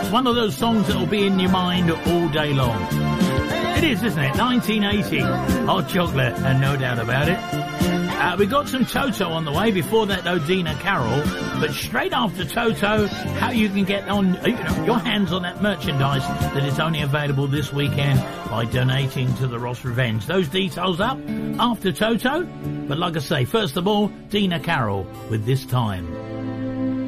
It's one of those songs that will be in your mind all day long. It is, isn't it? 1980. Hot chocolate, and no doubt about it. We got some Toto on the way. Before that, though, Dina Carroll. But straight after Toto, how you can get on your hands on that merchandise that is only available this weekend by donating to the Ross Revenge. Those details up after Toto. But like I say, first of all, Dina Carroll with This Time.